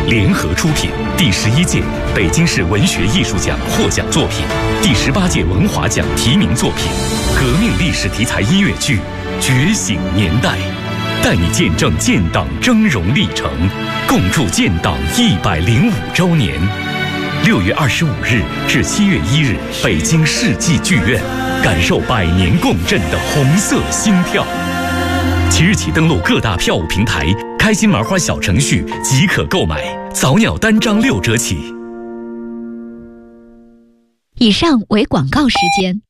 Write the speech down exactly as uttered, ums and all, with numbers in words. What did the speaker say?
联合出品第十一届北京市文学艺术奖获奖作品，第十八届文华奖提名作品，革命历史题材音乐剧《觉醒年代》，带你见证建党峥嵘历程，共筑建党一百零五周年。六月二十五日至七月一日，北京世纪剧院，感受百年共振的红色心跳。即日起登录各大票务平台，开心麻花小程序即可购买，早鸟单张六折起。 以上为广告时间。